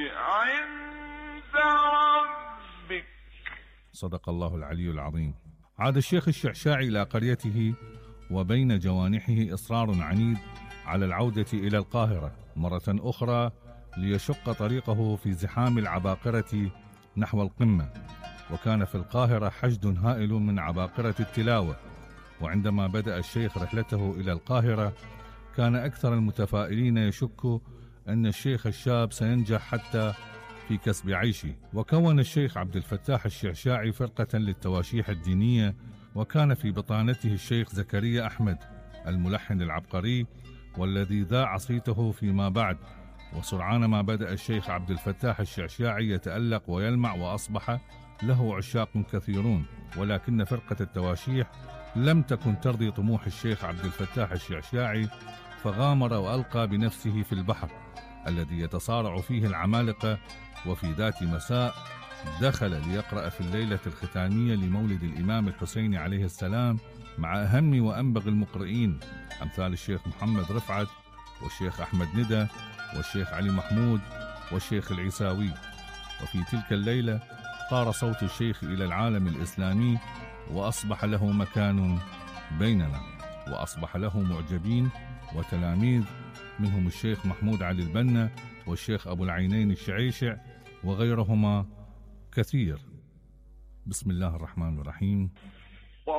عند ربك. صدق الله العلي العظيم. عاد الشيخ الشعشاعي إلى قريته، وبين جوانحه إصرار عنيد على العودة إلى القاهرة مرة أخرى ليشق طريقه في زحام العباقرة نحو القمة. وكان في القاهرة حشد هائل من عباقرة التلاوة. وعندما بدأ الشيخ رحلته إلى القاهرة كان أكثر المتفائلين يشك أن الشيخ الشاب سينجح حتى في كسب عيشه. وكون الشيخ عبد الفتاح الشعشاعي فرقة للتواشيح الدينية، وكان في بطانته الشيخ زكريا أحمد الملحن العبقري والذي ذاع صيته فيما بعد. وسرعان ما بدأ الشيخ عبد الفتاح الشعشاعي يتألق ويلمع، وأصبح له عشاق كثيرون. ولكن فرقة التواشيح لم تكن ترضي طموح الشيخ عبد الفتاح الشعشاعي، فغامر وألقى بنفسه في البحر الذي يتصارع فيه العمالقة. وفي ذات مساء دخل ليقرأ في الليلة الختامية لمولد الإمام الحسين عليه السلام مع أهم وأنبغ المقرئين أمثال الشيخ محمد رفعت والشيخ أحمد ندى والشيخ علي محمود والشيخ العيساوي. وفي تلك الليلة طار صوت الشيخ إلى العالم الإسلامي، وأصبح له مكان بيننا، وأصبح له معجبين وتلاميذ، منهم الشيخ محمود علي البنا والشيخ أبو العينين الشعيشع وغيرهما كثير. بسم الله الرحمن الرحيم.